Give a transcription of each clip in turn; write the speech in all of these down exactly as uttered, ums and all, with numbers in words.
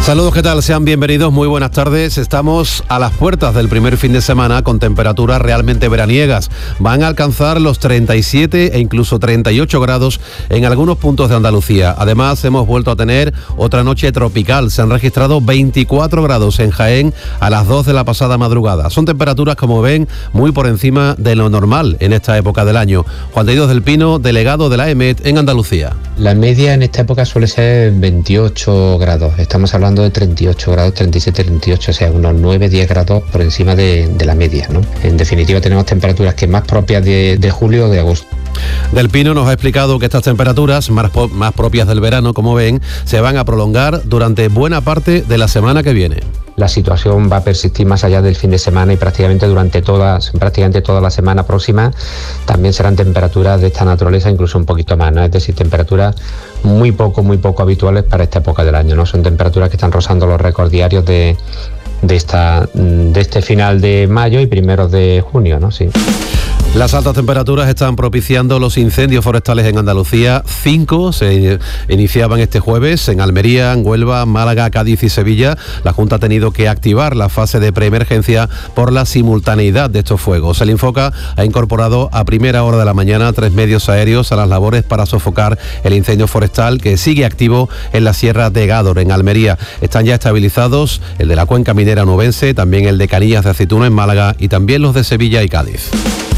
Saludos, ¿qué tal? Sean bienvenidos, muy buenas tardes. Estamos a las puertas del primer fin de semana con temperaturas realmente veraniegas. Van a alcanzar los treinta y siete e incluso treinta y ocho grados en algunos puntos de Andalucía. Además, hemos vuelto a tener otra noche tropical. Se han registrado veinticuatro grados en Jaén a las dos de la pasada madrugada. Son temperaturas, como ven, muy por encima de lo normal en esta época del año. Juan de Dios del Pino, delegado de la EMET en Andalucía. La media en esta época suele ser veintiocho grados. Estamos hablando de treinta y ocho grados, treinta y siete, treinta y ocho, o sea, unos nueve a diez grados por encima de, de la media, ¿no? En definitiva, tenemos temperaturas que más propias de, de julio o de agosto. Del Pino nos ha explicado que estas temperaturas, más, más propias del verano, como ven, se van a prolongar durante buena parte de la semana que viene. La situación va a persistir más allá del fin de semana y prácticamente durante todas, prácticamente toda la semana próxima también serán temperaturas de esta naturaleza, incluso un poquito más, ¿no? Es decir, temperaturas muy poco, muy poco habituales para esta época del año, ¿no? Son temperaturas que están rozando los récords diarios de, de, esta, de este final de mayo y primeros de junio, ¿no? Sí. Las altas temperaturas están propiciando los incendios forestales en Andalucía. Cinco se iniciaban este jueves en Almería, en Huelva, Málaga, Cádiz y Sevilla. La Junta ha tenido que activar la fase de preemergencia por la simultaneidad de estos fuegos. El Infoca ha incorporado a primera hora de la mañana tres medios aéreos a las labores para sofocar el incendio forestal que sigue activo en la Sierra de Gádor, en Almería. Están ya estabilizados el de la cuenca minera onubense, también el de Canillas de Aceituno en Málaga y también los de Sevilla y Cádiz.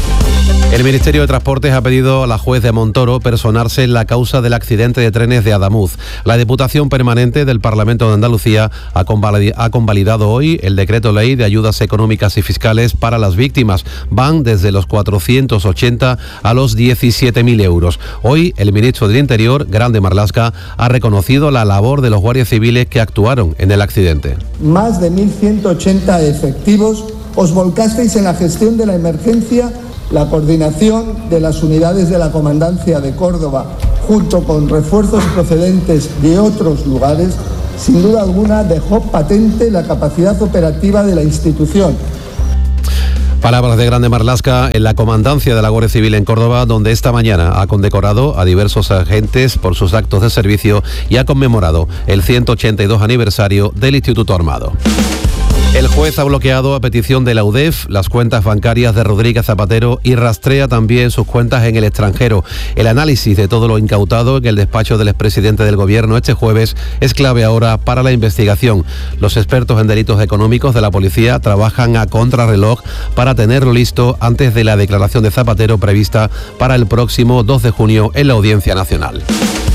El Ministerio de Transportes ha pedido a la juez de Montoro personarse en la causa del accidente de trenes de Adamuz. La Diputación Permanente del Parlamento de Andalucía ha convalidado hoy el decreto ley de ayudas económicas y fiscales para las víctimas. Van desde los cuatrocientos ochenta a los diecisiete mil euros. Hoy el ministro del Interior, Grande Marlaska, ha reconocido la labor de los guardias civiles que actuaron en el accidente. Más de mil ciento ochenta efectivos os volcasteis en la gestión de la emergencia. La coordinación de las unidades de la Comandancia de Córdoba, junto con refuerzos procedentes de otros lugares, sin duda alguna dejó patente la capacidad operativa de la institución. Palabras de Grande Marlaska en la Comandancia de la Guardia Civil en Córdoba, donde esta mañana ha condecorado a diversos agentes por sus actos de servicio y ha conmemorado el ciento ochenta y dos aniversario del Instituto Armado. El juez ha bloqueado a petición de la U D E F las cuentas bancarias de Rodríguez Zapatero y rastrea también sus cuentas en el extranjero. El análisis de todo lo incautado en el despacho del expresidente del Gobierno este jueves es clave ahora para la investigación. Los expertos en delitos económicos de la policía trabajan a contrarreloj para tenerlo listo antes de la declaración de Zapatero prevista para el próximo dos de junio en la Audiencia Nacional.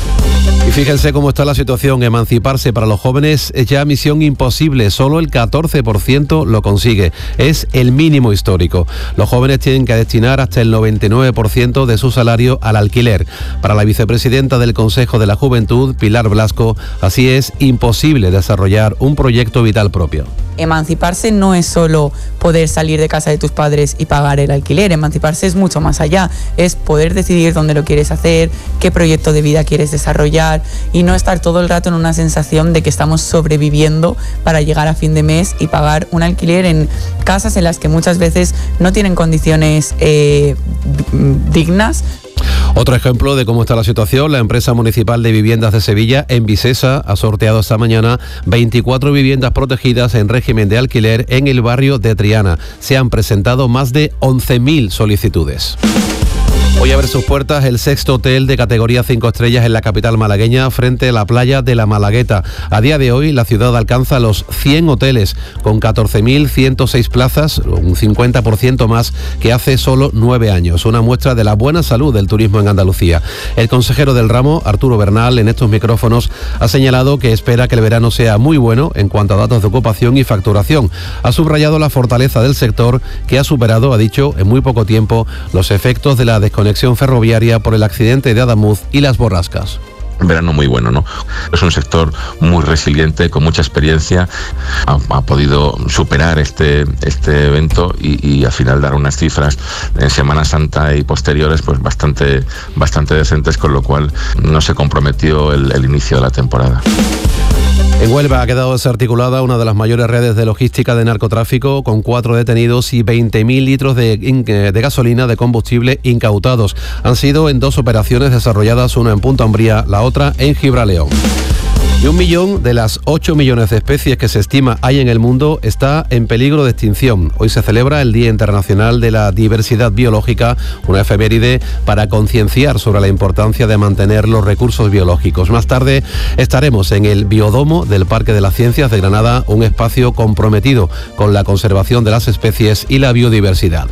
Y fíjense cómo está la situación. Emanciparse para los jóvenes es ya misión imposible. Solo el catorce por ciento lo consigue. Es el mínimo histórico. Los jóvenes tienen que destinar hasta el noventa y nueve por ciento de su salario al alquiler. Para la vicepresidenta del Consejo de la Juventud, Pilar Blasco, así es imposible desarrollar un proyecto vital propio. Emanciparse no es solo poder salir de casa de tus padres y pagar el alquiler. Emanciparse es mucho más allá. Es poder decidir dónde lo quieres hacer, qué proyecto de vida quieres desarrollar y no estar todo el rato en una sensación de que estamos sobreviviendo para llegar a fin de mes y pagar un alquiler en casas en las que muchas veces no tienen condiciones eh, dignas. Otro ejemplo de cómo está la situación, la empresa municipal de viviendas de Sevilla, Envisesa, ha sorteado esta mañana veinticuatro viviendas protegidas en régimen de alquiler en el barrio de Triana. Se han presentado más de once mil solicitudes. Hoy abre sus puertas el sexto hotel de categoría cinco estrellas en la capital malagueña frente a la playa de la Malagueta. A día de hoy la ciudad alcanza los cien hoteles con catorce mil ciento seis plazas, un cincuenta por ciento más que hace solo nueve años. Una muestra de la buena salud del turismo en Andalucía. El consejero del ramo, Arturo Bernal, en estos micrófonos ha señalado que espera que el verano sea muy bueno en cuanto a datos de ocupación y facturación. Ha subrayado la fortaleza del sector que ha superado, ha dicho, en muy poco tiempo los efectos de la desconexión ferroviaria por el accidente de Adamuz y las borrascas. Un verano muy bueno, ¿no? Es un sector muy resiliente, con mucha experiencia, ha, ha podido superar este, este evento y, y al final dar unas cifras en Semana Santa y posteriores pues bastante, bastante decentes, con lo cual no se comprometió el, el inicio de la temporada. En Huelva ha quedado desarticulada una de las mayores redes de logística de narcotráfico, con cuatro detenidos y veinte mil litros de, de gasolina de combustible incautados. Han sido en dos operaciones desarrolladas, una en Punta Umbría, la otra en Gibraleón. Y un millón de las ocho millones de especies que se estima hay en el mundo está en peligro de extinción. Hoy se celebra el Día Internacional de la Diversidad Biológica, una efeméride para concienciar sobre la importancia de mantener los recursos biológicos. Más tarde estaremos en el Biodomo del Parque de las Ciencias de Granada, un espacio comprometido con la conservación de las especies y la biodiversidad.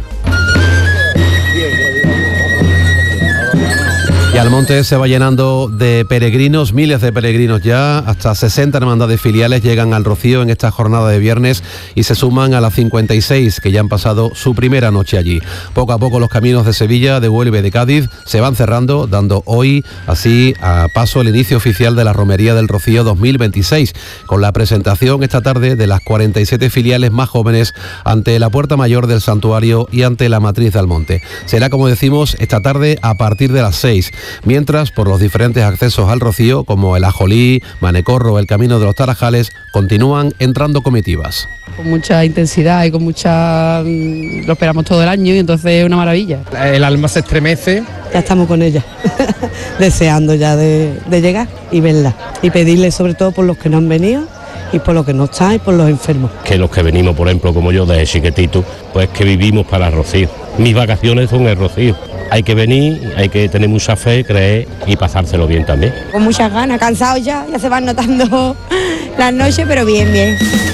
Y Almonte se va llenando de peregrinos, miles de peregrinos ya, hasta sesenta hermandades filiales llegan al Rocío en esta jornada de viernes y se suman a las cincuenta y seis que ya han pasado su primera noche allí. Poco a poco los caminos de Sevilla, de Huelva y de Cádiz se van cerrando, dando hoy así a paso el inicio oficial de la Romería del Rocío dos mil veintiséis, con la presentación esta tarde de las cuarenta y siete filiales más jóvenes ante la Puerta Mayor del Santuario y ante la Matriz de Almonte. Será, como decimos, esta tarde a partir de las seis. Mientras, por los diferentes accesos al Rocío, como el Ajolí, Manecorro o el Camino de los Tarajales, continúan entrando comitivas. Con mucha intensidad y con mucha... lo esperamos todo el año y entonces es una maravilla. El alma se estremece. Ya estamos con ella, deseando ya de, de llegar y verla. Y pedirle sobre todo por los que no han venido y por los que no están y por los enfermos. Que los que venimos, por ejemplo, como yo, de chiquitito, pues que vivimos para el Rocío. Mis vacaciones son el Rocío. Hay que venir, hay que tener mucha fe, creer y pasárselo bien también. Con muchas ganas, cansados ya, ya se van notando las noches, pero bien, bien.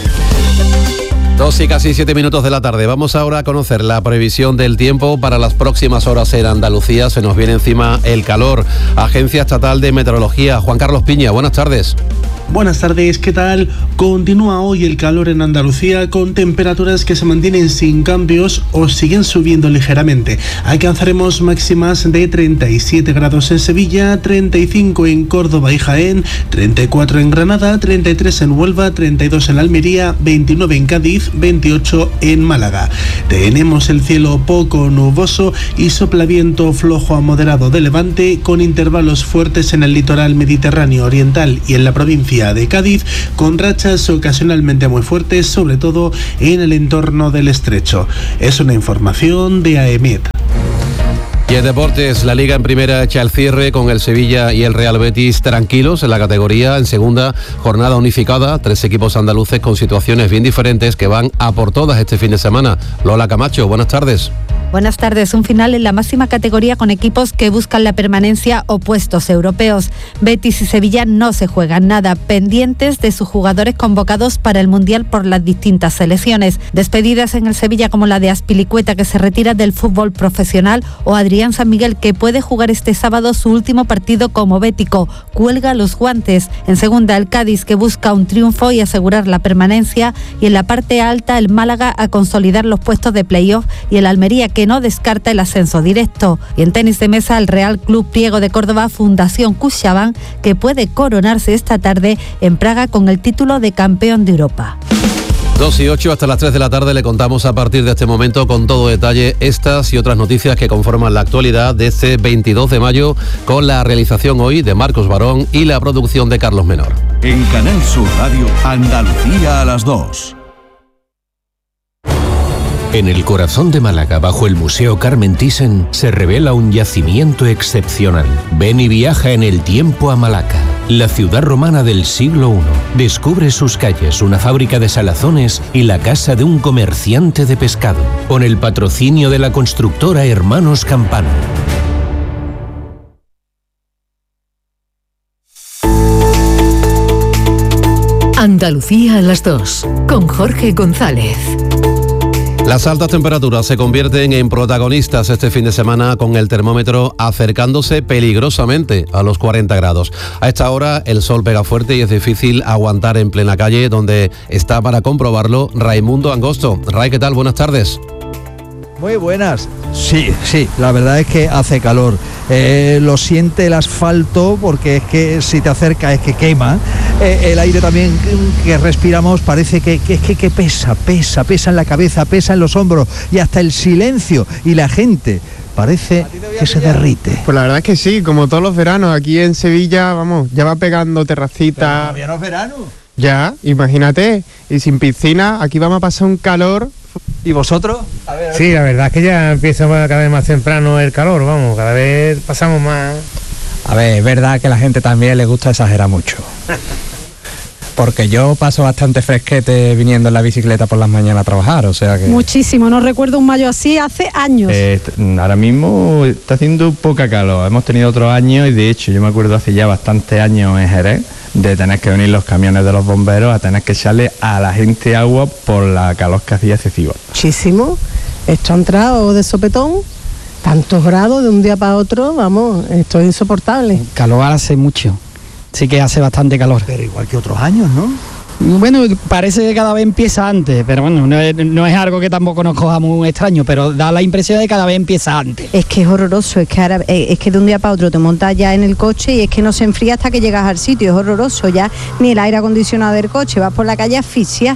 Dos y casi siete minutos de la tarde. Vamos ahora a conocer la previsión del tiempo para las próximas horas en Andalucía. Se nos viene encima el calor. Agencia Estatal de Meteorología, Juan Carlos Piña, buenas tardes. Buenas tardes, ¿qué tal? Continúa hoy el calor en Andalucía con temperaturas que se mantienen sin cambios o siguen subiendo ligeramente. Alcanzaremos máximas de treinta y siete grados en Sevilla, treinta y cinco en Córdoba y Jaén, treinta y cuatro en Granada, treinta y tres en Huelva, treinta y dos en Almería, veintinueve en Cádiz, veintiocho en Málaga. Tenemos el cielo poco nuboso y sopla viento flojo a moderado de levante con intervalos fuertes en el litoral mediterráneo oriental y en la provincia de Cádiz, con rachas ocasionalmente muy fuertes, sobre todo en el entorno del estrecho. Es una información de AEMET. Y en deportes, la Liga en primera echa el cierre con el Sevilla y el Real Betis tranquilos en la categoría. En segunda, jornada unificada, tres equipos andaluces con situaciones bien diferentes que van a por todas este fin de semana. Lola Camacho, buenas tardes. Buenas tardes. Un final en la máxima categoría con equipos que buscan la permanencia o puestos europeos. Betis y Sevilla no se juegan nada, pendientes de sus jugadores convocados para el Mundial por las distintas selecciones. Despedidas en el Sevilla como la de Azpilicueta, que se retira del fútbol profesional, o Adrián San Miguel, que puede jugar este sábado su último partido como bético. Cuelga los guantes. En segunda, el Cádiz, que busca un triunfo y asegurar la permanencia. Y en la parte alta, el Málaga a consolidar los puestos de playoff, y el Almería, que no descarta el ascenso directo. Y en tenis de mesa, el Real Club Priego de Córdoba, Fundación CaixaBank, que puede coronarse esta tarde en Praga con el título de campeón de Europa. dos y ocho, hasta las tres de la tarde le contamos a partir de este momento con todo detalle estas y otras noticias que conforman la actualidad de este veintidós de mayo, con la realización hoy de Marcos Barón y la producción de Carlos Menor. En Canal Sur Radio, Andalucía a las dos. En el corazón de Málaga, bajo el Museo Carmen Thyssen, se revela un yacimiento excepcional. Ven y viaja en el tiempo a Malaca, la ciudad romana del siglo primero. Descubre sus calles, una fábrica de salazones y la casa de un comerciante de pescado, con el patrocinio de la constructora Hermanos Campano. Andalucía a las dos, con Jorge González. Las altas temperaturas se convierten en protagonistas este fin de semana, con el termómetro acercándose peligrosamente a los cuarenta grados. A esta hora el sol pega fuerte y es difícil aguantar en plena calle, donde está para comprobarlo Raimundo Angosto. Ray, ¿qué tal? Buenas tardes. Muy buenas. Sí, sí, la verdad es que hace calor. Eh, lo siente el asfalto, porque es que si te acercas es que quema. Eh, el aire también que respiramos parece que, que, que, que pesa, pesa, pesa en la cabeza, pesa en los hombros, y hasta el silencio y la gente parece que se derrite. Pues la verdad es que sí, como todos los veranos, aquí en Sevilla, vamos, ya va pegando terracita. Pero no es verano. Ya, imagínate, y sin piscina, aquí vamos a pasar un calor. ¿Y vosotros? A ver, a ver. Sí, la verdad es que ya empieza cada vez más temprano el calor, vamos, cada vez pasamos más. A ver, es verdad que a la gente también le gusta exagerar mucho. Porque yo paso bastante fresquete viniendo en la bicicleta por las mañanas a trabajar, o sea que... Muchísimo, no recuerdo un mayo así hace años. Eh, ahora mismo está haciendo poca calor, hemos tenido otros años y de hecho yo me acuerdo hace ya bastantes años en Jerez de tener que venir los camiones de los bomberos a tener que echarle a la gente agua por la calor que hacía excesiva. Muchísimo, esto ha entrado de sopetón, tantos grados de un día para otro, vamos, esto es insoportable. Calor hace mucho, sí que hace bastante calor. Pero igual que otros años, ¿no? Bueno, parece que cada vez empieza antes, pero bueno, no es, no es algo que tampoco nos coja muy extraño, pero da la impresión de que cada vez empieza antes. Es que es horroroso, es que ahora, es que de un día para otro te montas ya en el coche y es que no se enfría hasta que llegas al sitio, es horroroso, ya ni el aire acondicionado del coche, vas por la calle asfixia.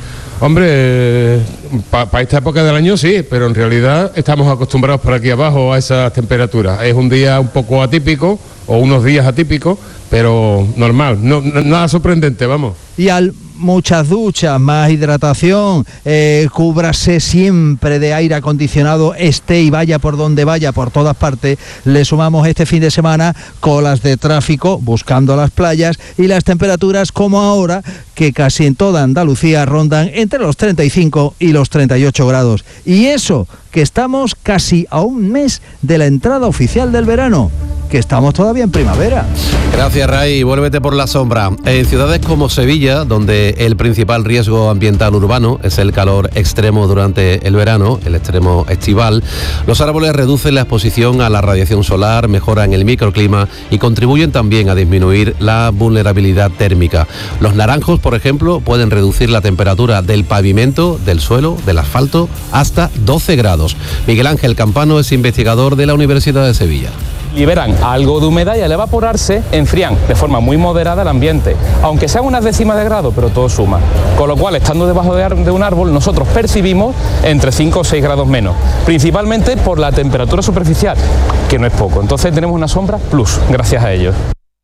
Hombre, para pa esta época del año sí, pero en realidad estamos acostumbrados por aquí abajo a esas temperaturas. Es un día un poco atípico, o unos días atípicos, pero normal, no, nada sorprendente, vamos. Y al muchas duchas, más hidratación, eh, cúbrase siempre de aire acondicionado, esté y vaya por donde vaya, por todas partes. Le sumamos este fin de semana colas de tráfico buscando las playas y las temperaturas como ahora, que casi en toda Andalucía rondan entre los treinta y cinco y los treinta y ocho grados. Y eso, que estamos casi a un mes de la entrada oficial del verano, que estamos todavía en primavera. Gracias, Ray. Vuélvete por la sombra. En ciudades como Sevilla, donde el principal riesgo ambiental urbano es el calor extremo durante el verano, el extremo estival, los árboles reducen la exposición a la radiación solar, mejoran el microclima y contribuyen también a disminuir la vulnerabilidad térmica. Los naranjos, por ejemplo, pueden reducir la temperatura del pavimento, del suelo, del asfalto, hasta doce grados. Miguel Ángel Campano es investigador de la Universidad de Sevilla. Liberan algo de humedad y al evaporarse enfrían de forma muy moderada el ambiente, aunque sean unas décimas de grado, pero todo suma. Con lo cual, estando debajo de un árbol, nosotros percibimos entre cinco o seis grados menos, principalmente por la temperatura superficial, que no es poco. Entonces tenemos una sombra plus, gracias a ello.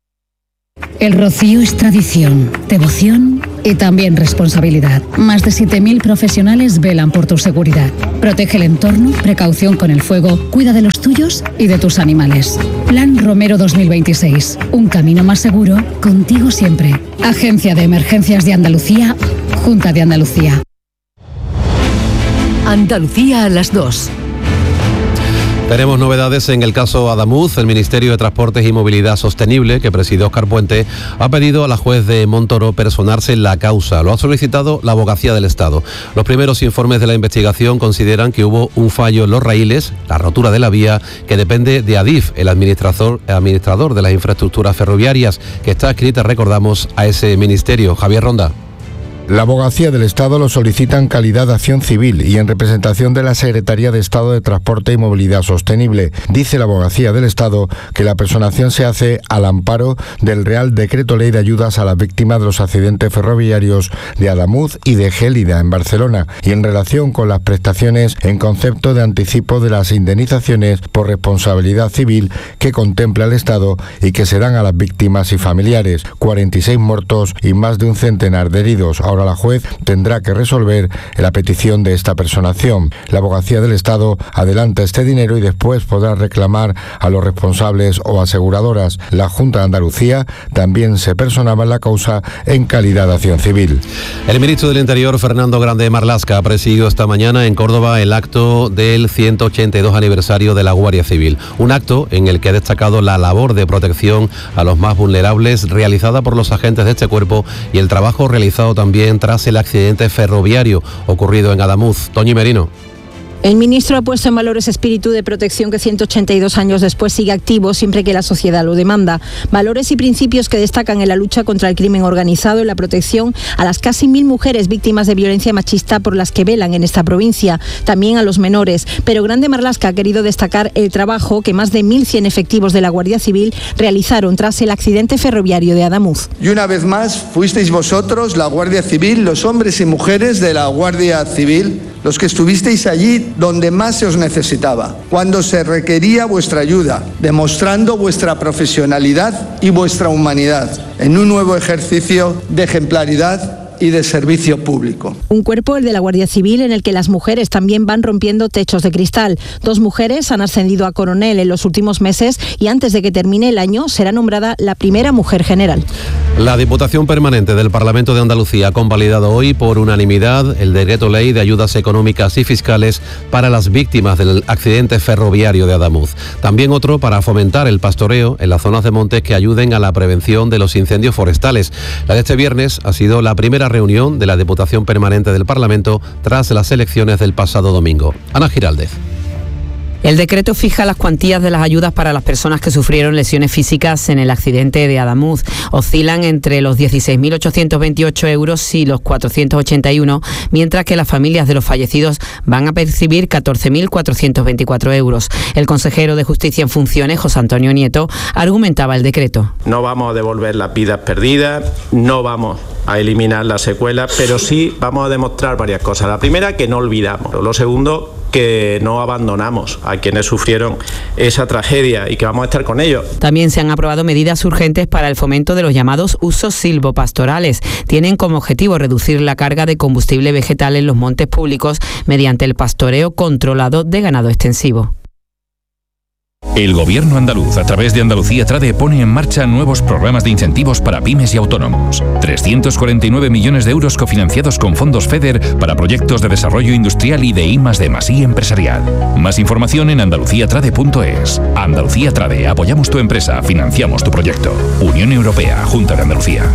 El rocío es tradición, devoción y también responsabilidad. Más de siete mil profesionales velan por tu seguridad. Protege el entorno, precaución con el fuego, cuida de los tuyos y de tus animales. Plan Romero dos mil veintiséis. Un camino más seguro, contigo siempre. Agencia de Emergencias de Andalucía, Junta de Andalucía. Andalucía a las dos. Tenemos novedades en el caso Adamuz. El Ministerio de Transportes y Movilidad Sostenible, que preside Óscar Puente, ha pedido a la juez de Montoro personarse en la causa. Lo ha solicitado la Abogacía del Estado. Los primeros informes de la investigación consideran que hubo un fallo en los raíles, la rotura de la vía, que depende de Adif, el administrador, administrador de las infraestructuras ferroviarias, que está adscrita, recordamos, a ese ministerio. Javier Ronda. La Abogacía del Estado lo solicita en calidad de acción civil y en representación de la Secretaría de Estado de Transporte y Movilidad Sostenible. Dice la Abogacía del Estado que la personación se hace al amparo del Real Decreto Ley de Ayudas a las Víctimas de los Accidentes Ferroviarios de Adamuz y de Gélida, en Barcelona, y en relación con las prestaciones en concepto de anticipo de las indemnizaciones por responsabilidad civil que contempla el Estado y que se dan a las víctimas y familiares. cuarenta y seis muertos y más de un centenar de heridos. Ahora la juez tendrá que resolver la petición de esta personación. La Abogacía del Estado adelanta este dinero y después podrá reclamar a los responsables o aseguradoras. La Junta de Andalucía también se personaba en la causa en calidad de acción civil. El ministro del Interior, Fernando Grande Marlaska, ha presidido esta mañana en Córdoba el acto del ciento ochenta y dos aniversario de la Guardia Civil. Un acto en el que ha destacado la labor de protección a los más vulnerables realizada por los agentes de este cuerpo y el trabajo realizado también tras el accidente ferroviario ocurrido en Adamuz. Toñi Merino. El ministro ha puesto en valor ese espíritu de protección que ciento ochenta y dos años después sigue activo siempre que la sociedad lo demanda. Valores y principios que destacan en la lucha contra el crimen organizado y la protección a las casi mil mujeres víctimas de violencia machista por las que velan en esta provincia, también a los menores. Pero Grande Marlaska ha querido destacar el trabajo que más de mil cien efectivos de la Guardia Civil realizaron tras el accidente ferroviario de Adamuz. Y una vez más fuisteis vosotros, la Guardia Civil, los hombres y mujeres de la Guardia Civil, los que estuvisteis allí donde más se os necesitaba, cuando se requería vuestra ayuda, demostrando vuestra profesionalidad y vuestra humanidad en un nuevo ejercicio de ejemplaridad y de servicio público. Un cuerpo, el de la Guardia Civil, en el que las mujeres también van rompiendo techos de cristal. Dos mujeres han ascendido a coronel en los últimos meses y antes de que termine el año será nombrada la primera mujer general. La Diputación Permanente del Parlamento de Andalucía ha convalidado hoy por unanimidad el decreto ley de ayudas económicas y fiscales para las víctimas del accidente ferroviario de Adamuz. También otro para fomentar el pastoreo en las zonas de montes que ayuden a la prevención de los incendios forestales. La de este viernes ha sido la primera reunión de la Diputación Permanente del Parlamento tras las elecciones del pasado domingo. Ana Giraldez. El decreto fija las cuantías de las ayudas para las personas que sufrieron lesiones físicas en el accidente de Adamuz. Oscilan entre los dieciséis mil ochocientos veintiocho euros y los cuatrocientos ochenta y uno, mientras que las familias de los fallecidos van a percibir catorce mil cuatrocientos veinticuatro euros. El consejero de Justicia en funciones, José Antonio Nieto, argumentaba el decreto. No vamos a devolver las vidas perdidas, no vamos a eliminar las secuelas, pero sí vamos a demostrar varias cosas. La primera, que no olvidamos. Lo segundo, que no abandonamos a quienes sufrieron esa tragedia y que vamos a estar con ellos. También se han aprobado medidas urgentes para el fomento de los llamados usos silvopastorales. Tienen como objetivo reducir la carga de combustible vegetal en los montes públicos mediante el pastoreo controlado de ganado extensivo. El Gobierno andaluz, a través de Andalucía Trade, pone en marcha nuevos programas de incentivos para pymes y autónomos. trescientos cuarenta y nueve millones de euros cofinanciados con fondos FEDER para proyectos de desarrollo industrial y de I más D más I empresarial. Más información en andalucía trade punto es. Andalucía Trade, apoyamos tu empresa, financiamos tu proyecto. Unión Europea, Junta de Andalucía.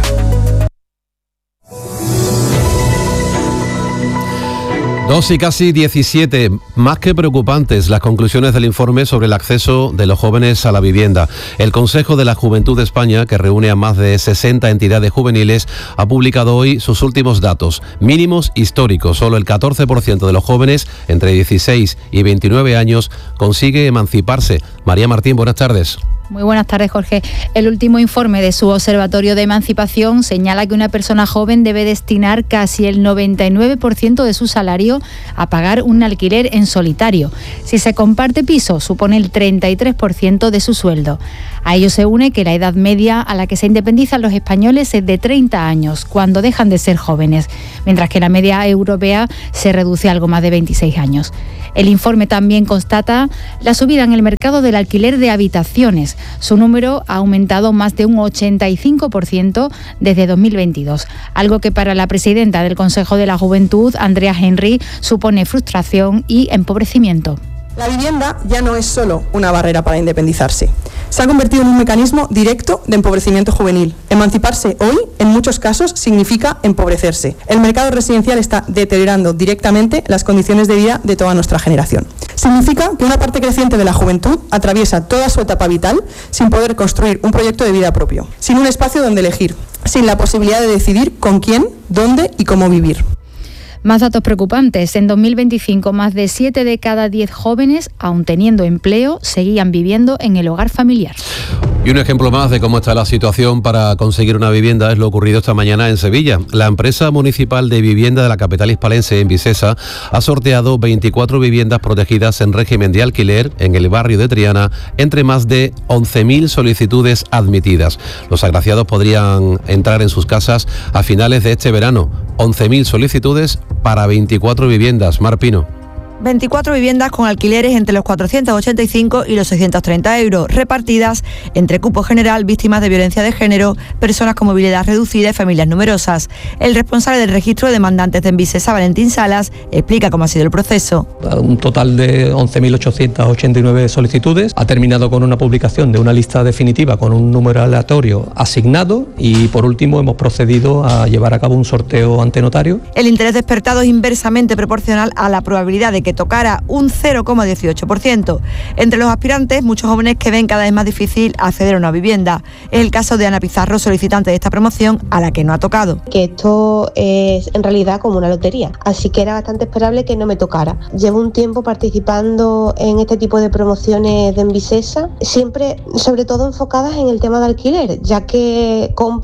Dos y casi diecisiete, más que preocupantes las conclusiones del informe sobre el acceso de los jóvenes a la vivienda. El Consejo de la Juventud de España, que reúne a más de sesenta entidades juveniles, ha publicado hoy sus últimos datos, mínimos históricos. Solo el catorce por ciento de los jóvenes entre dieciséis y veintinueve años consigue emanciparse. María Martín, buenas tardes. Muy buenas tardes, Jorge. El último informe de su Observatorio de Emancipación señala que una persona joven debe destinar casi el noventa y nueve por ciento de su salario a pagar un alquiler en solitario. Si se comparte piso, supone el treinta y tres por ciento de su sueldo. A ello se une que la edad media a la que se independizan los españoles es de treinta años, cuando dejan de ser jóvenes, mientras que la media europea se reduce a algo más de veintiséis años. El informe también constata la subida en el mercado del alquiler de habitaciones. Su número ha aumentado más de un ochenta y cinco por ciento desde dos mil veintidós, algo que para la presidenta del Consejo de la Juventud, Andrea Henry, supone frustración y empobrecimiento. La vivienda ya no es solo una barrera para independizarse. Se ha convertido en un mecanismo directo de empobrecimiento juvenil. Emanciparse hoy, en muchos casos, significa empobrecerse. El mercado residencial está deteriorando directamente las condiciones de vida de toda nuestra generación. Significa que una parte creciente de la juventud atraviesa toda su etapa vital sin poder construir un proyecto de vida propio, sin un espacio donde elegir, sin la posibilidad de decidir con quién, dónde y cómo vivir. Más datos preocupantes. En dos mil veinticinco, más de siete de cada diez jóvenes, aun teniendo empleo, seguían viviendo en el hogar familiar. Y un ejemplo más de cómo está la situación para conseguir una vivienda es lo ocurrido esta mañana en Sevilla. La empresa municipal de vivienda de la capital hispalense, en Visesa, ha sorteado veinticuatro viviendas protegidas en régimen de alquiler en el barrio de Triana, entre más de once mil solicitudes admitidas. Los agraciados podrían entrar en sus casas a finales de este verano. once mil solicitudes para veinticuatro viviendas. Mar Pino. veinticuatro viviendas con alquileres entre los cuatrocientos ochenta y cinco y los seiscientos treinta euros, repartidas entre cupo general, víctimas de violencia de género, personas con movilidad reducida y familias numerosas. El responsable del registro de demandantes de Envisesa, Valentín Salas, explica cómo ha sido el proceso. Un total de once mil ochocientas ochenta y nueve solicitudes. Ha terminado con una publicación de una lista definitiva con un número aleatorio asignado y, por último, hemos procedido a llevar a cabo un sorteo ante notario. El interés despertado es inversamente proporcional a la probabilidad de que que tocara un cero coma dieciocho por ciento. Entre los aspirantes, muchos jóvenes que ven cada vez más difícil acceder a una vivienda. Es el caso de Ana Pizarro, solicitante de esta promoción, a la que no ha tocado. Que esto es en realidad como una lotería, así que era bastante esperable que no me tocara. Llevo un tiempo participando en este tipo de promociones de Envisesa, siempre sobre todo enfocadas en el tema de alquiler, ya que compra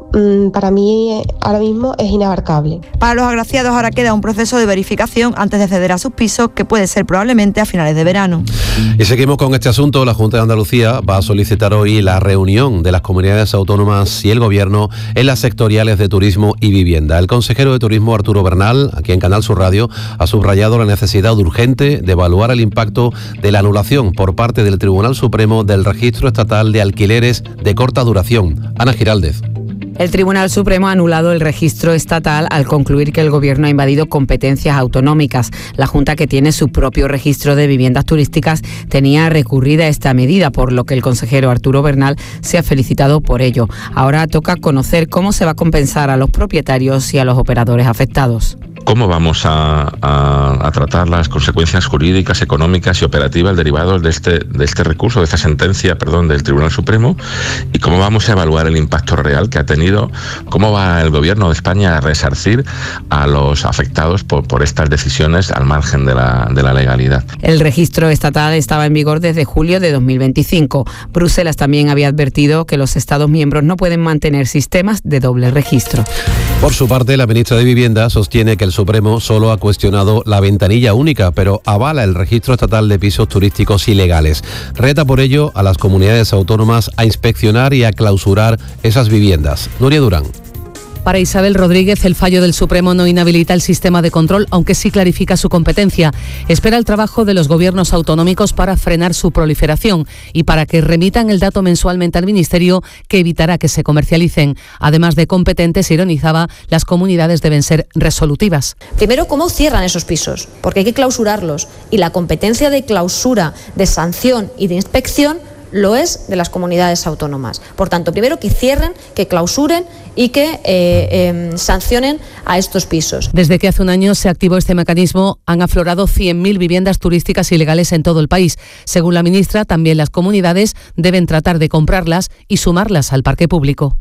mmm, para mí ahora mismo es inabarcable. Para los agraciados ahora queda un proceso de verificación antes de ceder a sus pisos, que puede ser probablemente a finales de verano. Y seguimos con este asunto. La Junta de Andalucía va a solicitar hoy la reunión de las comunidades autónomas y el Gobierno en las sectoriales de turismo y vivienda. El consejero de Turismo, Arturo Bernal, aquí en Canal Sur Radio, ha subrayado la necesidad urgente de evaluar el impacto de la anulación por parte del Tribunal Supremo del Registro Estatal de Alquileres de corta duración. Ana Giraldez. El Tribunal Supremo ha anulado el registro estatal al concluir que el Gobierno ha invadido competencias autonómicas. La Junta, que tiene su propio registro de viviendas turísticas, tenía recurrida esta medida, por lo que el consejero Arturo Bernal se ha felicitado por ello. Ahora toca conocer cómo se va a compensar a los propietarios y a los operadores afectados. ¿Cómo vamos a, a, a tratar las consecuencias jurídicas, económicas y operativas derivadas de este, de este recurso, de esta sentencia, perdón, del Tribunal Supremo? ¿Y cómo vamos a evaluar el impacto real que ha tenido? ¿Cómo va el Gobierno de España a resarcir a los afectados por, por estas decisiones al margen de la, de la legalidad? El registro estatal estaba en vigor desde julio de dos mil veinticinco. Bruselas también había advertido que los Estados miembros no pueden mantener sistemas de doble registro. Por su parte, la ministra de Vivienda sostiene que el Supremo solo ha cuestionado la ventanilla única, pero avala el registro estatal de pisos turísticos ilegales. Reta por ello a las comunidades autónomas a inspeccionar y a clausurar esas viviendas. Nuria Durán. Para Isabel Rodríguez, el fallo del Supremo no inhabilita el sistema de control, aunque sí clarifica su competencia. Espera el trabajo de los gobiernos autonómicos para frenar su proliferación y para que remitan el dato mensualmente al Ministerio, que evitará que se comercialicen. Además de competentes, ironizaba, las comunidades deben ser resolutivas. Primero, ¿cómo cierran esos pisos? Porque hay que clausurarlos. Y la competencia de clausura, de sanción y de inspección lo es de las comunidades autónomas. Por tanto, primero que cierren, que clausuren y que eh, eh, sancionen a estos pisos. Desde que hace un año se activó este mecanismo, han aflorado cien mil viviendas turísticas ilegales en todo el país. Según la ministra, también las comunidades deben tratar de comprarlas y sumarlas al parque público.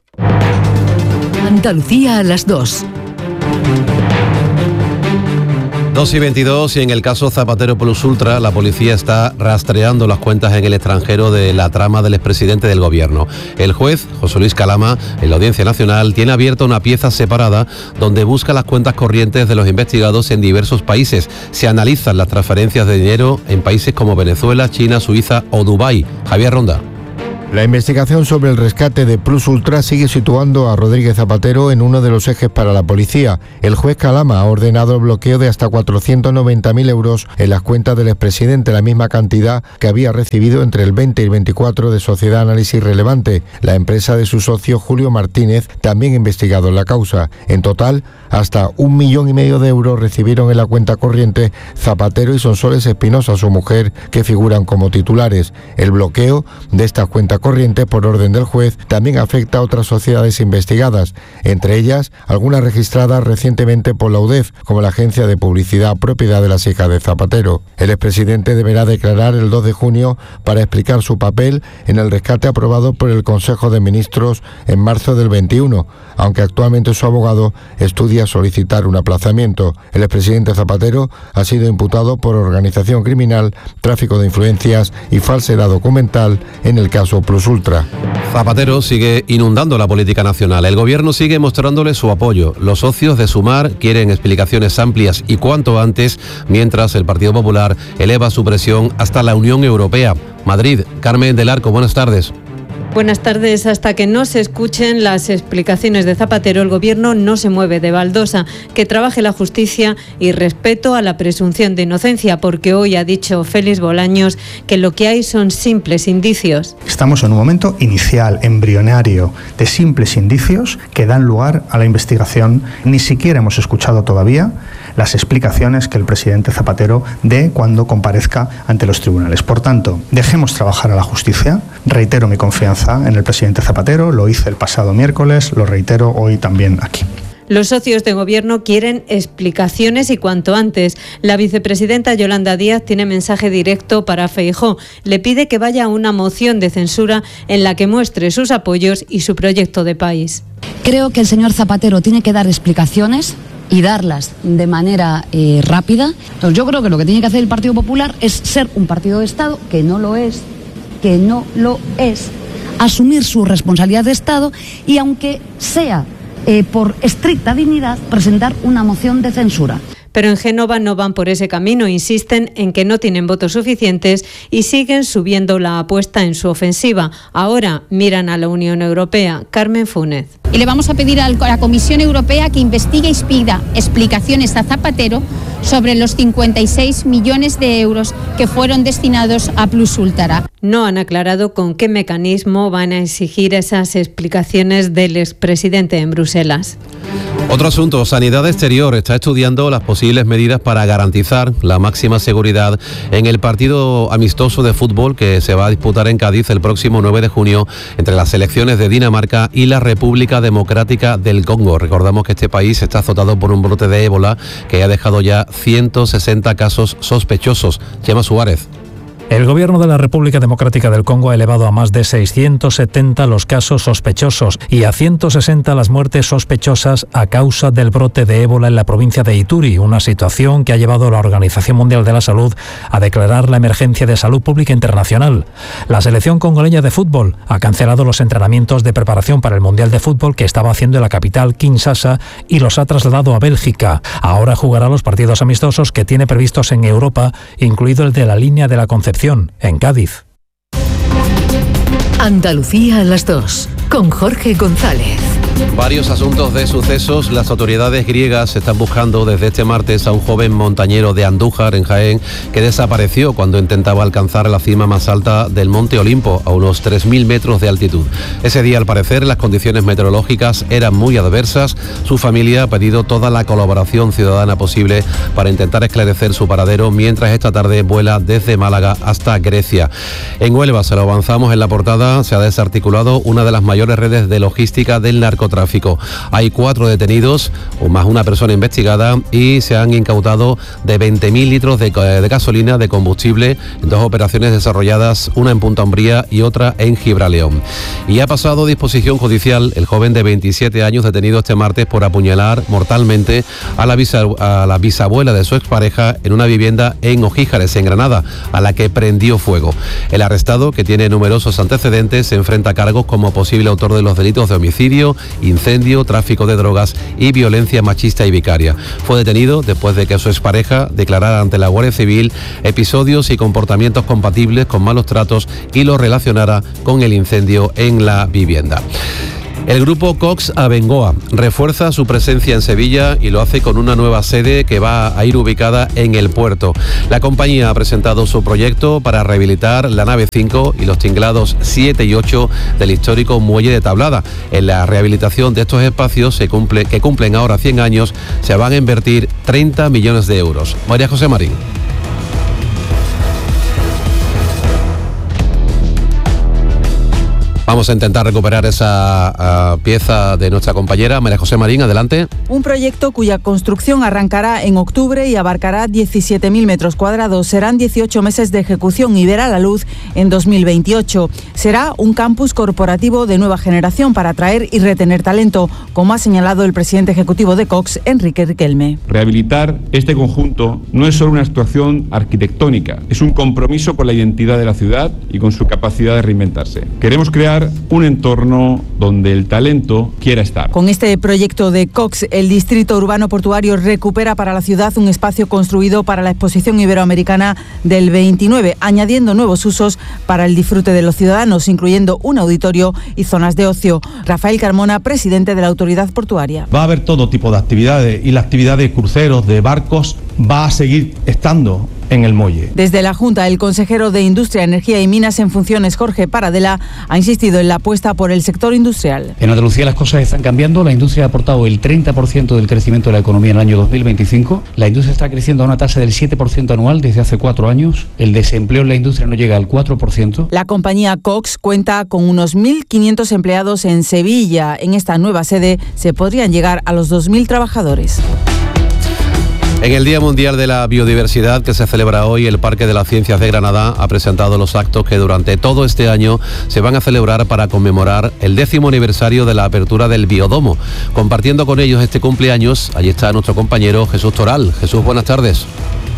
Andalucía a las dos. dos y veintidós, y en el caso Zapatero Plus Ultra, la policía está rastreando las cuentas en el extranjero de la trama del expresidente del Gobierno. El juez, José Luis Calama, en la Audiencia Nacional, tiene abierta una pieza separada donde busca las cuentas corrientes de los investigados en diversos países. Se analizan las transferencias de dinero en países como Venezuela, China, Suiza o Dubái. Javier Ronda. La investigación sobre el rescate de Plus Ultra sigue situando a Rodríguez Zapatero en uno de los ejes para la policía. El juez Calama ha ordenado el bloqueo de hasta cuatrocientos noventa mil euros en las cuentas del expresidente, la misma cantidad que había recibido entre el veinte y el veinticuatro de Sociedad Análisis Relevante, la empresa de su socio Julio Martínez, también investigado en la causa. En total, hasta un millón y medio de euros recibieron en la cuenta corriente Zapatero y Sonsoles Espinosa, su mujer, que figuran como titulares. El bloqueo de estas cuentas corriente por orden del juez también afecta a otras sociedades investigadas, entre ellas algunas registradas recientemente por la U D E F, como la agencia de publicidad propiedad de las hijas de Zapatero. El expresidente deberá declarar el dos de junio para explicar su papel en el rescate aprobado por el Consejo de Ministros en marzo del veintiuno, aunque actualmente su abogado estudia solicitar un aplazamiento. El expresidente Zapatero ha sido imputado por organización criminal, tráfico de influencias y falsedad documental en el caso Plus Ultra. Zapatero sigue inundando la política nacional. El Gobierno sigue mostrándole su apoyo. Los socios de Sumar quieren explicaciones amplias y cuanto antes, mientras el Partido Popular eleva su presión hasta la Unión Europea. Madrid, Carmen del Arco, buenas tardes. Buenas tardes. Hasta que no se escuchen las explicaciones de Zapatero, el Gobierno no se mueve de baldosa. Que trabaje la justicia y respeto a la presunción de inocencia, porque hoy ha dicho Félix Bolaños que lo que hay son simples indicios. Estamos en un momento inicial, embrionario, de simples indicios que dan lugar a la investigación. Ni siquiera hemos escuchado todavía las explicaciones que el presidente Zapatero dé cuando comparezca ante los tribunales. Por tanto, dejemos trabajar a la justicia. Reitero mi confianza en el presidente Zapatero, lo hice el pasado miércoles, lo reitero hoy también aquí. Los socios de Gobierno quieren explicaciones y cuanto antes. La vicepresidenta Yolanda Díaz tiene mensaje directo para Feijóo. Le pide que vaya a una moción de censura en la que muestre sus apoyos y su proyecto de país. Creo que el señor Zapatero tiene que dar explicaciones y darlas de manera eh, rápida. Entonces yo creo que lo que tiene que hacer el Partido Popular es ser un partido de Estado, que no lo es, que no lo es. asumir su responsabilidad de Estado y, aunque sea eh, por estricta dignidad, presentar una moción de censura. Pero en Génova no van por ese camino, insisten en que no tienen votos suficientes y siguen subiendo la apuesta en su ofensiva. Ahora miran a la Unión Europea. Carmen Funes. Y le vamos a pedir a la Comisión Europea que investigue y pida explicaciones a Zapatero sobre los cincuenta y seis millones de euros que fueron destinados a Plus Ultra. No han aclarado con qué mecanismo van a exigir esas explicaciones del expresidente en Bruselas. Otro asunto, Sanidad Exterior está estudiando las posibles medidas para garantizar la máxima seguridad en el partido amistoso de fútbol que se va a disputar en Cádiz el próximo nueve de junio entre las selecciones de Dinamarca y la República Democrática del Congo. Recordamos que este país está azotado por un brote de ébola que ha dejado ya ciento sesenta casos sospechosos. Chema Suárez. El gobierno de la República Democrática del Congo ha elevado a más de seiscientos setenta los casos sospechosos y a ciento sesenta las muertes sospechosas a causa del brote de ébola en la provincia de Ituri, una situación que ha llevado a la Organización Mundial de la Salud a declarar la emergencia de salud pública internacional. La selección congoleña de fútbol ha cancelado los entrenamientos de preparación para el Mundial de Fútbol que estaba haciendo en la capital, Kinshasa, y los ha trasladado a Bélgica. Ahora jugará los partidos amistosos que tiene previstos en Europa, incluido el de la Línea de la Concepción, en Cádiz. Andalucía a las dos, con Jorge González. Varios asuntos de sucesos. Las autoridades griegas están buscando desde este martes a un joven montañero de Andújar, en Jaén, que desapareció cuando intentaba alcanzar la cima más alta del Monte Olimpo, a unos tres mil metros de altitud. Ese día, al parecer, las condiciones meteorológicas eran muy adversas. Su familia ha pedido toda la colaboración ciudadana posible para intentar esclarecer su paradero, mientras esta tarde vuela desde Málaga hasta Grecia. En Huelva, se lo avanzamos en la portada, se ha desarticulado una de las mayores redes de logística del narcotráfico. Hay cuatro detenidos, o más una persona investigada, y se han incautado de veinte mil litros de, de gasolina de combustible en dos operaciones desarrolladas, una en Punta Umbría y otra en Gibraleón. Y ha pasado a disposición judicial el joven de veintisiete años detenido este martes por apuñalar mortalmente a la, bisa, a la bisabuela de su expareja en una vivienda en Ojíjares, en Granada, a la que prendió fuego. El arrestado, que tiene numerosos antecedentes, se enfrenta a cargos como posible autor de los delitos de homicidio, incendio, tráfico de drogas y violencia machista y vicaria. Fue detenido después de que su expareja declarara ante la Guardia Civil episodios y comportamientos compatibles con malos tratos y los relacionara con el incendio en la vivienda. El grupo Cox Abengoa refuerza su presencia en Sevilla y lo hace con una nueva sede que va a ir ubicada en el puerto. La compañía ha presentado su proyecto para rehabilitar la nave cinco y los tinglados siete y ocho del histórico muelle de Tablada. En la rehabilitación de estos espacios, se cumple, que cumplen ahora cien años, se van a invertir treinta millones de euros. María José Marín. Vamos a intentar recuperar esa uh, pieza de nuestra compañera María José Marín, adelante. Un proyecto cuya construcción arrancará en octubre y abarcará diecisiete mil metros cuadrados. Serán dieciocho meses de ejecución y verá la luz en dos mil veintiocho. Será un campus corporativo de nueva generación para atraer y retener talento, como ha señalado el presidente ejecutivo de Cox, Enrique Riquelme. Rehabilitar este conjunto no es solo una actuación arquitectónica, es un compromiso con la identidad de la ciudad y con su capacidad de reinventarse. Queremos crear un entorno donde el talento quiera estar. Con este proyecto de Cox, el distrito urbano portuario recupera para la ciudad un espacio construido para la exposición iberoamericana del veintinueve, añadiendo nuevos usos para el disfrute de los ciudadanos, incluyendo un auditorio y zonas de ocio. Rafael Carmona, presidente de la autoridad portuaria. Va a haber todo tipo de actividades y la actividad de cruceros, de barcos, va a seguir estando en el muelle. Desde la Junta, el consejero de Industria, Energía y Minas en funciones, Jorge Paradela, ha insistido en la apuesta por el sector industrial. En Andalucía las cosas están cambiando. La industria ha aportado el treinta por ciento del crecimiento de la economía en el año dos mil veinticinco. La industria está creciendo a una tasa del siete por ciento anual desde hace cuatro años. El desempleo en la industria no llega al cuatro por ciento. La compañía Cox cuenta con unos mil quinientos empleados en Sevilla. En esta nueva sede se podrían llegar a los dos mil trabajadores. En el Día Mundial de la Biodiversidad, que se celebra hoy, el Parque de las Ciencias de Granada ha presentado los actos que durante todo este año se van a celebrar para conmemorar el décimo aniversario de la apertura del Biodomo. Compartiendo con ellos este cumpleaños, allí está nuestro compañero Jesús Toral. Jesús, buenas tardes.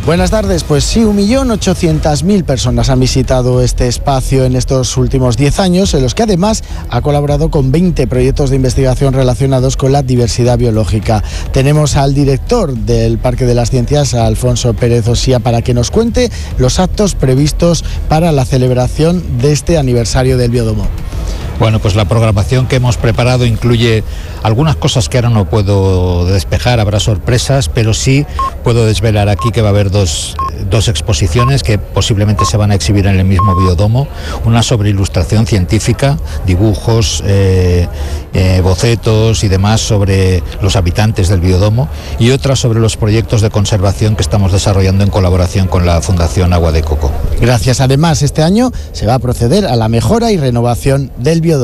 Buenas tardes. Pues sí, un millón ochocientas mil personas han visitado este espacio en estos últimos diez años, en los que además ha colaborado con veinte proyectos de investigación relacionados con la diversidad biológica. Tenemos al director del Parque de las Ciencias, a Alfonso Pérez Osía, para que nos cuente los actos previstos para la celebración de este aniversario del Biódromo. Bueno, pues la programación que hemos preparado incluye algunas cosas que ahora no puedo despejar, habrá sorpresas, pero sí puedo desvelar aquí que va a haber dos, dos exposiciones que posiblemente se van a exhibir en el mismo Biódromo, una sobre ilustración científica, dibujos, eh, eh, bocetos y demás sobre los habitantes del Biódromo, y otra sobre los proyectos de conservación que estamos desarrollando en colaboración con la Fundación Agua de Coco. Gracias. Además, este año se va a proceder a la mejora y renovación del Biódromo.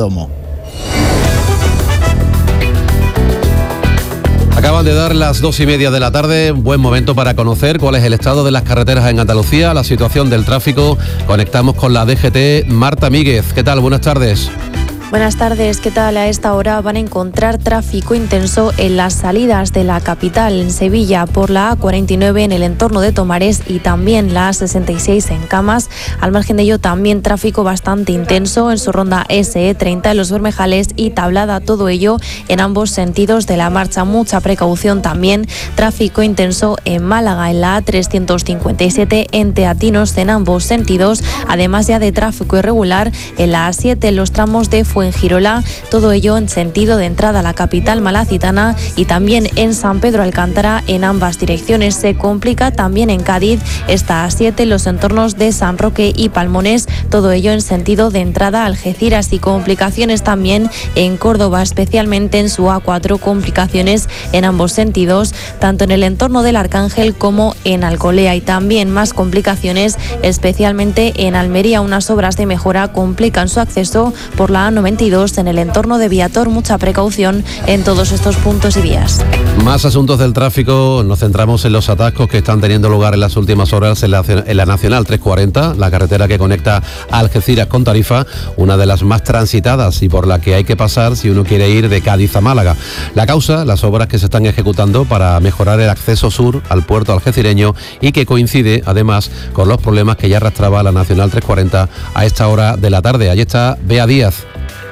Acaban de dar las dos y media de la tarde, buen momento para conocer cuál es el estado de las carreteras en Andalucía, la situación del tráfico. Conectamos con la D G T. Marta Míguez, ¿qué tal? Buenas tardes. Buenas tardes, ¿qué tal? A esta hora van a encontrar tráfico intenso en las salidas de la capital, en Sevilla, por la A cuarenta y nueve en el entorno de Tomares y también la A sesenta y seis en Camas. Al margen de ello, también tráfico bastante intenso en su ronda S E treinta en Los Bermejales y Tablada, todo ello en ambos sentidos de la marcha. Mucha precaución también, tráfico intenso en Málaga, en la A trescientos cincuenta y siete en Teatinos en ambos sentidos, además ya de tráfico irregular en la A siete en los tramos de en Girola, todo ello en sentido de entrada a la capital malacitana, y también en San Pedro Alcántara en ambas direcciones. Se complica también en Cádiz esta A siete en los entornos de San Roque y Palmones, todo ello en sentido de entrada a Algeciras, y complicaciones también en Córdoba, especialmente en su A cuatro, complicaciones en ambos sentidos, tanto en el entorno del Arcángel como en Alcolea, y también más complicaciones especialmente en Almería. Unas obras de mejora complican su acceso por la A noventa y dos en el entorno de Viator. Mucha precaución en todos estos puntos y vías. Más asuntos del tráfico. Nos centramos en los atascos que están teniendo lugar en las últimas horas en la, en la Nacional trescientos cuarenta, la carretera que conecta Algeciras con Tarifa, una de las más transitadas y por la que hay que pasar si uno quiere ir de Cádiz a Málaga. La causa, las obras que se están ejecutando para mejorar el acceso sur al puerto algecireño, y que coincide además con los problemas que ya arrastraba la Nacional trescientos cuarenta a esta hora de la tarde. Allí está Bea Díaz.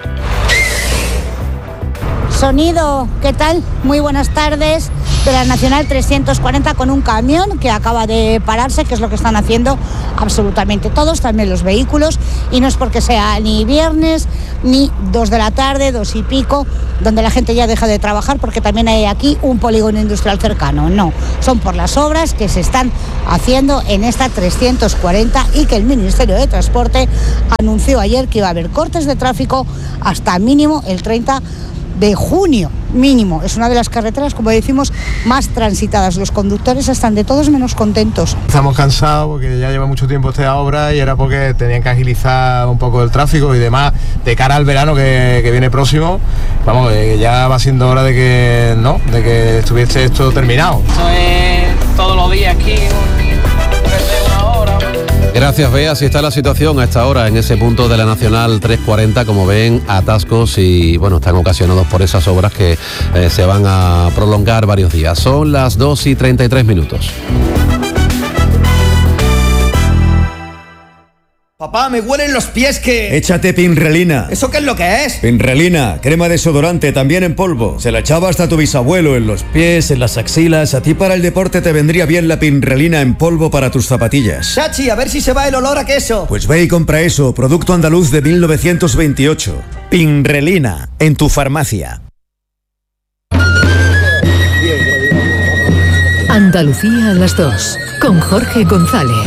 Sonido, ¿qué tal? Muy buenas tardes. De la Nacional trescientos cuarenta con un camión que acaba de pararse, que es lo que están haciendo absolutamente todos, también los vehículos, y no es porque sea ni viernes ni dos de la tarde, dos y pico, donde la gente ya deja de trabajar porque también hay aquí un polígono industrial cercano. No, son por las obras que se están haciendo en esta trescientos cuarenta, y que el Ministerio de Transporte anunció ayer que iba a haber cortes de tráfico hasta mínimo el treinta de junio, mínimo. Es una de las carreteras, como decimos, más transitadas. Los conductores están de todos menos contentos. Estamos cansados porque ya lleva mucho tiempo esta obra y era porque tenían que agilizar un poco el tráfico y demás de cara al verano que, que viene próximo. Vamos, eh, ya va siendo hora de que no, de que estuviese esto terminado. Esto es todos los días aquí. Gracias, Bea. Así está la situación a esta hora en ese punto de la Nacional trescientos cuarenta. Como ven, atascos y bueno, están ocasionados por esas obras que eh, se van a prolongar varios días. Son las dos y treinta y tres minutos. Papá, me huelen los pies que... Échate Pinrelina. ¿Eso qué es lo que es? Pinrelina, crema desodorante, también en polvo. Se la echaba hasta tu bisabuelo en los pies, en las axilas. A ti para el deporte te vendría bien la Pinrelina en polvo para tus zapatillas. Chachi, a ver si se va el olor a queso. Pues ve y compra eso, producto andaluz de mil novecientos veintiocho. Pinrelina, en tu farmacia. Andalucía a las dos, con Jorge González.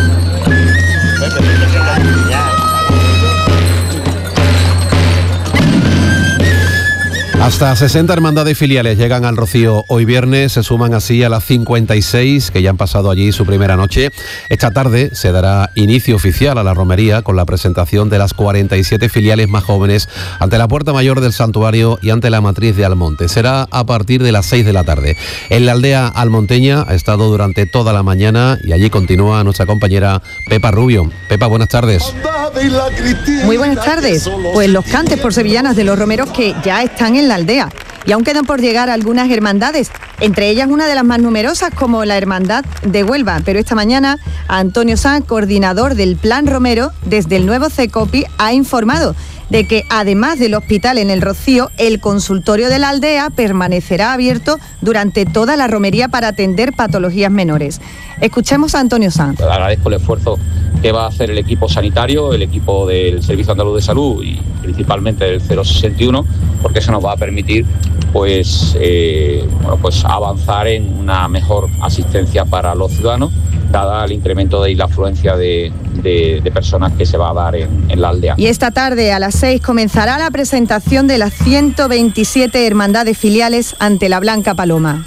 Hasta sesenta hermandades y filiales llegan al Rocío hoy viernes, se suman así a las cincuenta y seis que ya han pasado allí su primera noche. Esta tarde se dará inicio oficial a la romería con la presentación de las cuarenta y siete filiales más jóvenes ante la puerta mayor del santuario y ante la matriz de Almonte. Será a partir de las seis de la tarde. En la aldea almonteña ha estado durante toda la mañana y allí continúa nuestra compañera Pepa Rubio. Pepa, buenas tardes. Muy buenas tardes. Pues los cantes por sevillanas de los romeros que ya están en la aldea. Y aún quedan por llegar algunas hermandades, entre ellas una de las más numerosas como la Hermandad de Huelva. Pero esta mañana Antonio Sanz, coordinador del Plan Romero, desde el nuevo CECOPI, ha informado de que además del hospital en El Rocío, el consultorio de la aldea permanecerá abierto durante toda la romería para atender patologías menores. Escuchemos a Antonio Sanz. Agradezco el esfuerzo que va a hacer el equipo sanitario, el equipo del Servicio Andaluz de Salud y principalmente del cero sesenta y uno, porque eso nos va a permitir pues, eh, bueno, pues avanzar en una mejor asistencia para los ciudadanos, dada el incremento de la afluencia de, de, de personas que se va a dar en, en la aldea. Y esta tarde a las seis comenzará la presentación de las ciento veintisiete hermandades filiales ante la Blanca Paloma.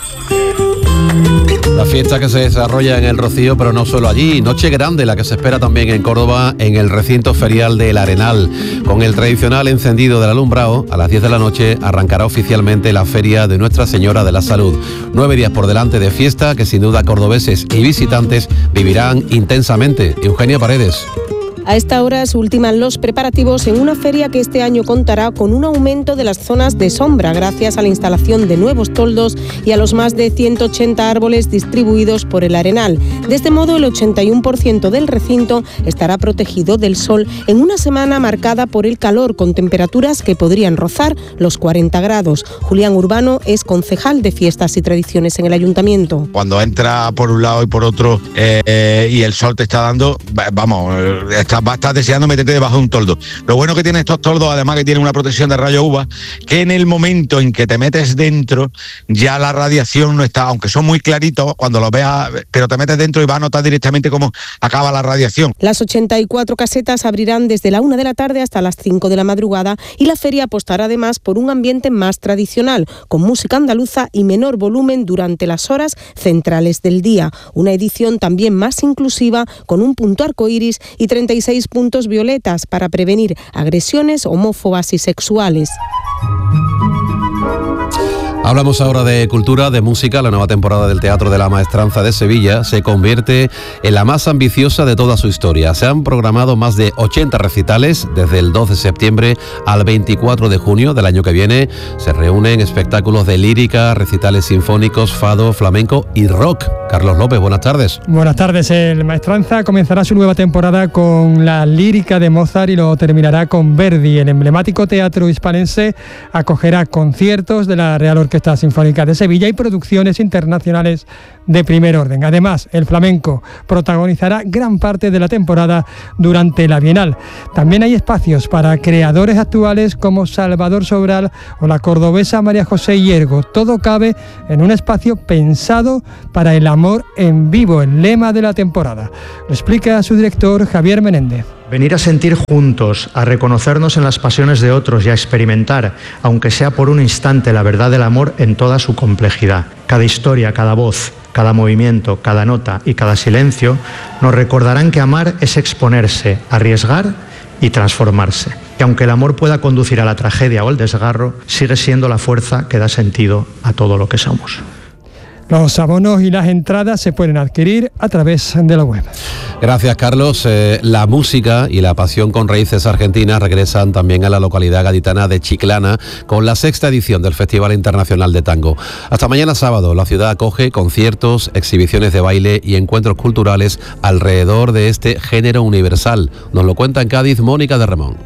La fiesta que se desarrolla en El Rocío, pero no solo allí. Noche grande la que se espera también en Córdoba, en el recinto ferial del Arenal. Con el tradicional encendido del alumbrado, a las diez de la noche arrancará oficialmente la feria de Nuestra Señora de la Salud. Nueve días por delante de fiesta que sin duda cordobeses y visitantes vivirán intensamente. Eugenia Paredes. A esta hora se ultiman los preparativos en una feria que este año contará con un aumento de las zonas de sombra gracias a la instalación de nuevos toldos y a los más de ciento ochenta árboles distribuidos por el Arenal. De este modo, el ochenta y uno por ciento del recinto estará protegido del sol en una semana marcada por el calor, con temperaturas que podrían rozar los cuarenta grados. Julián Urbano es concejal de Fiestas y Tradiciones en el Ayuntamiento. Cuando entra por un lado y por otro eh, eh, y el sol te está dando, vamos, está va a estar deseando meterte debajo de un toldo. Lo bueno que tienen estos toldos, además que tienen una protección de rayo U V A, que en el momento en que te metes dentro, ya la radiación no está, aunque son muy claritos cuando los veas, pero te metes dentro y vas a notar directamente cómo acaba la radiación. Las ochenta y cuatro casetas abrirán desde la una de la tarde hasta las cinco de la madrugada y la feria apostará además por un ambiente más tradicional, con música andaluza y menor volumen durante las horas centrales del día. Una edición también más inclusiva, con un punto arcoíris y treinta y seis puntos violetas para prevenir agresiones homófobas y sexuales. Hablamos ahora de cultura, de música. La nueva temporada del Teatro de la Maestranza de Sevilla se convierte en la más ambiciosa de toda su historia. Se han programado más de ochenta recitales desde el dos de septiembre al veinticuatro de junio del año que viene. Se reúnen espectáculos de lírica, recitales sinfónicos, fado, flamenco y rock. Carlos López, buenas tardes. Buenas tardes. El Maestranza comenzará su nueva temporada con la lírica de Mozart y lo terminará con Verdi. El emblemático teatro hispalense acogerá conciertos de la Real Orquesta Sinfónica de Sevilla y producciones internacionales de primer orden. Además, el flamenco protagonizará gran parte de la temporada durante la Bienal. También hay espacios para creadores actuales como Salvador Sobral o la cordobesa María José Hiergo. Todo cabe en un espacio pensado para el amor en vivo, el lema de la temporada. Lo explica su director Javier Menéndez. Venir a sentir juntos, a reconocernos en las pasiones de otros y a experimentar, aunque sea por un instante, la verdad del amor en toda su complejidad. Cada historia, cada voz, cada movimiento, cada nota y cada silencio nos recordarán que amar es exponerse, arriesgar y transformarse. Que aunque el amor pueda conducir a la tragedia o el desgarro, sigue siendo la fuerza que da sentido a todo lo que somos. Los abonos y las entradas se pueden adquirir a través de la web. Gracias, Carlos. Eh, la música y la pasión con raíces argentinas regresan también a la localidad gaditana de Chiclana con la sexta edición del Festival Internacional de Tango. Hasta mañana sábado, la ciudad acoge conciertos, exhibiciones de baile y encuentros culturales alrededor de este género universal. Nos lo cuenta en Cádiz Mónica de Ramón.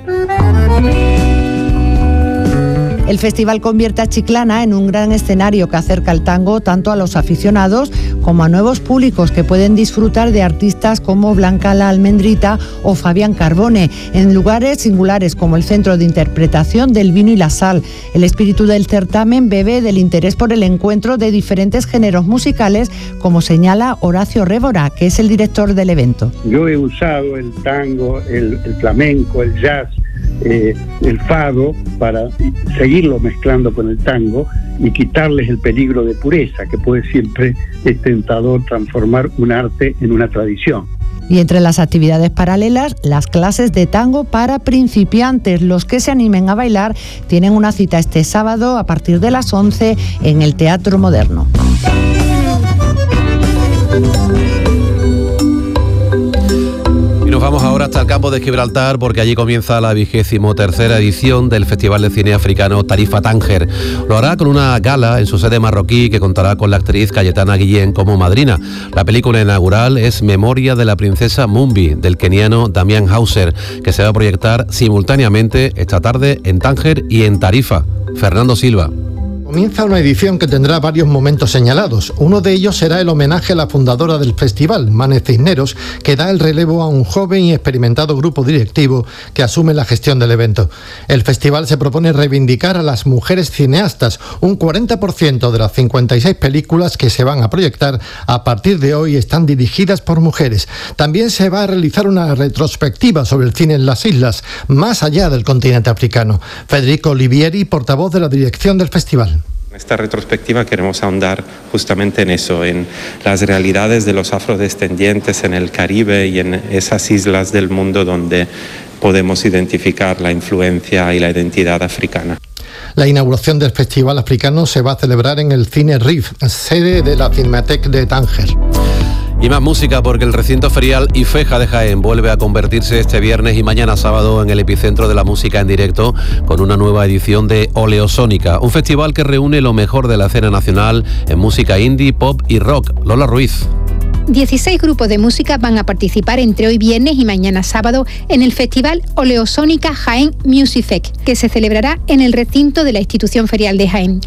El festival convierte a Chiclana en un gran escenario que acerca el tango tanto a los aficionados como a nuevos públicos que pueden disfrutar de artistas como Blanca la Almendrita o Fabián Carbone, en lugares singulares como el Centro de Interpretación del Vino y la Sal. El espíritu del certamen bebe del interés por el encuentro de diferentes géneros musicales, como señala Horacio Révora, que es el director del evento. Yo he usado el tango, el, el flamenco, el jazz, Eh, el fado para seguirlo mezclando con el tango y quitarles el peligro de pureza, que puede siempre es tentador transformar un arte en una tradición. Y entre las actividades paralelas, las clases de tango para principiantes. Los que se animen a bailar tienen una cita este sábado a partir de las once en el Teatro Moderno. Y nos vamos ahora hasta el campo de Gibraltar porque allí comienza la vigésimo tercera edición del Festival de Cine Africano Tarifa Tánger. Lo hará con una gala en su sede marroquí que contará con la actriz Cayetana Guillén como madrina. La película inaugural es Memoria de la princesa Mumbi, del keniano Damian Hauser, que se va a proyectar simultáneamente esta tarde en Tánger y en Tarifa. Fernando Silva. Comienza una edición que tendrá varios momentos señalados. Uno de ellos será el homenaje a la fundadora del festival, Mane Cisneros, que da el relevo a un joven y experimentado grupo directivo que asume la gestión del evento. El festival se propone reivindicar a las mujeres cineastas. Un cuarenta por ciento de las cincuenta y seis películas que se van a proyectar a partir de hoy están dirigidas por mujeres. También se va a realizar una retrospectiva sobre el cine en las islas, más allá del continente africano. Federico Olivieri, portavoz de la dirección del festival. En esta retrospectiva queremos ahondar justamente en eso, en las realidades de los afrodescendientes en el Caribe y en esas islas del mundo donde podemos identificar la influencia y la identidad africana. La inauguración del Festival Africano se va a celebrar en el Cine R I F, sede de la Cinemateca de Tánger. Y más música porque el recinto ferial Ifeja de Jaén vuelve a convertirse este viernes y mañana sábado en el epicentro de la música en directo con una nueva edición de Oleosónica, un festival que reúne lo mejor de la escena nacional en música indie, pop y rock. Lola Ruiz. dieciséis grupos de música van a participar entre hoy viernes y mañana sábado en el Festival Oleosónica Jaén Music Fest, que se celebrará en el recinto de la institución ferial de Jaén.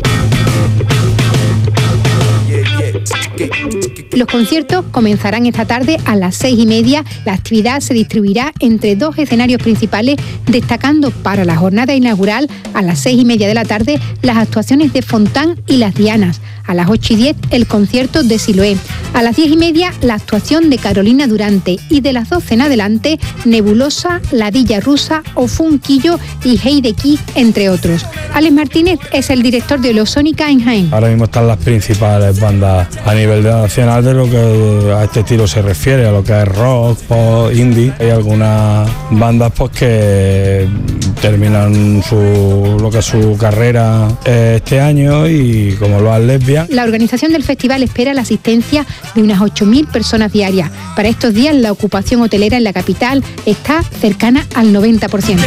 Los conciertos comenzarán esta tarde a las seis y media. La actividad se distribuirá entre dos escenarios principales, destacando para la jornada inaugural a las seis y media de la tarde las actuaciones de Fontán y Las Dianas. A las ocho y diez el concierto de Siloé. A las diez y media la actuación de Carolina Durante y de las doce en adelante Nebulosa, Ladilla Rusa, Ofunquillo y Heide Kid, entre otros. Alex Martínez es el director de Oleosónica en Jaén. Ahora mismo están las principales bandas a nivel nacional de lo que a este estilo se refiere, a lo que es rock, pop, indie. Hay algunas bandas pues que terminan su, lo que es su carrera este año y como lo han lesbian. La organización del festival espera la asistencia de unas ocho mil personas diarias. Para estos días la ocupación hotelera en la capital está cercana al noventa por ciento.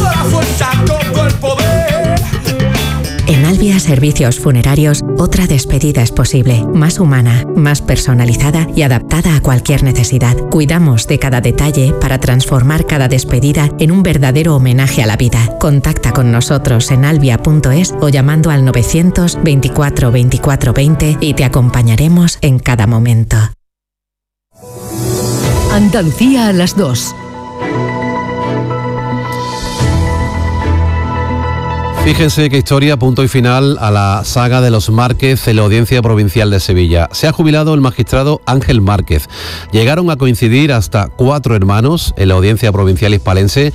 En Albia Servicios Funerarios, otra despedida es posible, más humana, más personalizada y adaptada a cualquier necesidad. Cuidamos de cada detalle para transformar cada despedida en un verdadero homenaje a la vida. Contacta con nosotros en albia punto es o llamando al novecientos veinticuatro veinticuatro veinte y te acompañaremos en cada momento. Andalucía a las dos. Fíjense qué historia, punto y final a la saga de los Márquez en la Audiencia Provincial de Sevilla. Se ha jubilado el magistrado Ángel Márquez. Llegaron a coincidir hasta cuatro hermanos en la Audiencia Provincial hispalense